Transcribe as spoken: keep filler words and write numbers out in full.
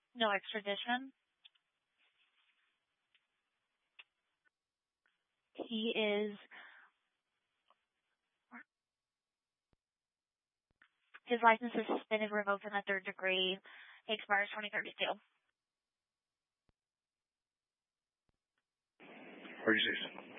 No extradition. He is his license is suspended, revoked in the third degree. He expires twenty thirty-two. Emergencies.